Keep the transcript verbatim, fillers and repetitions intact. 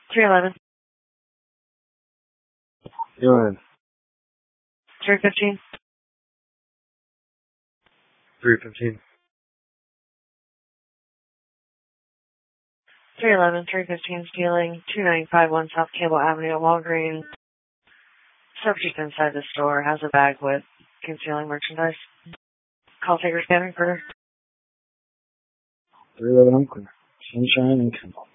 three eleven. Go ahead. three fifteen. three fifteen. three eleven, three fifteen, stealing two nine five one South Cable Avenue at Walgreens. Subject inside the store has a bag with concealing merchandise. Call taker scanning for three eleven, I'm clear. Sunshine and Kendall.